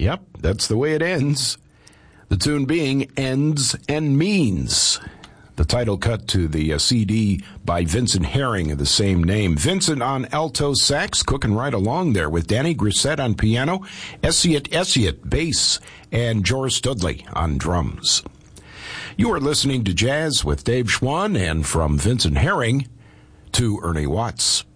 Yep, that's the way it ends. The tune being Ends and Means, the title cut to the CD by Vincent Herring of the same name. Vincent on alto sax, cooking right along there with Danny Grissett on piano, Essiet bass, and Joris Studley on drums. You are listening to Jazz with Dave Schwann, and from Vincent Herring to Ernie Watts.